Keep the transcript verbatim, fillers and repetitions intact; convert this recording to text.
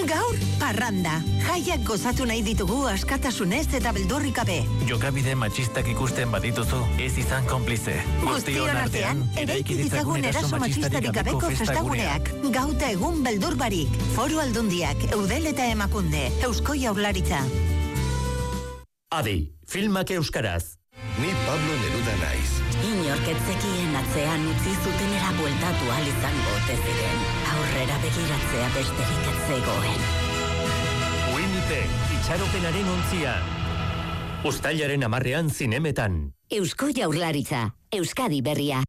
Gaur, parranda. Jaiak gozatu nahi ditugu askatasunez eta beldurrik gabe. Jokabide matxistak ikusten badituzu, ez izan konplize. Guztion artean, eraiki ditzagun eraso matxistarik gabeko festaguneak. Gauta egun beldur barik. Foru Aldundiak, Eudel eta Emakunde, Eusko Jaurlaritza. Adi, filmak euskaraz. Ni Pablo Neruda naiz. Inorketzekien atzean utzi zutenera bueltatu alizango ote ziren. Aurrera begiratzea besterik ez zegoen. Winnipeg, itxaropenaren ontzia. Uztailaren hamarrean zinemetan. Eusko Jaurlaritza, Euskadi berria.